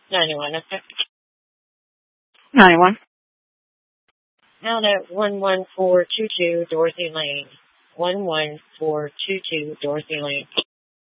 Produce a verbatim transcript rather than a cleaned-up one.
ninety-one, okay. ninety-one. Out at one one four two two Dorothy Lane. one one four two two Dorothy Lane.